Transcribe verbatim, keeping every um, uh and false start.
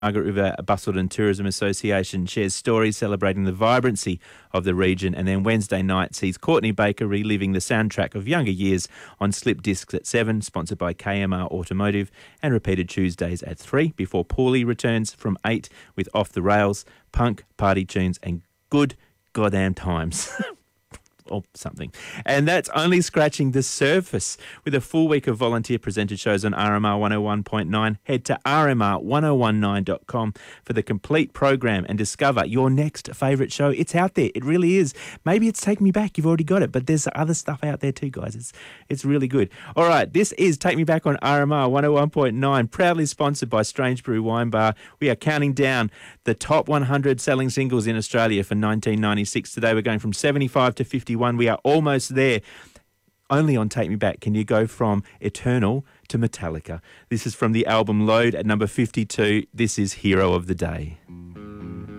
Margaret River Busselton Tourism Association shares stories celebrating the vibrancy of the region. And then Wednesday night sees Courtney Baker reliving the soundtrack of younger years on Slip Discs at seven, sponsored by K M R Automotive, and repeated Tuesdays at three, before Paulie returns from eight with Off the Rails, punk, party tunes and good goddamn times. Or something. And that's only scratching the surface. With a full week of volunteer presented shows on R M R one oh one point nine, head to r m r one oh one nine dot com for the complete program and discover your next favourite show. It's out there. It really is. Maybe it's Take Me Back. You've already got it, but there's other stuff out there too, guys. It's it's really good. All right, this is Take Me Back on R M R one oh one point nine, proudly sponsored by Strange Brew Wine Bar. We are counting down the top one hundred selling singles in Australia for nineteen ninety-six. Today we're going from seventy-five to fifty-one. We are almost there. Only on Take Me Back can you go from Eternal to Metallica. This is from the album Load at number fifty-two. This is Hero of the Day.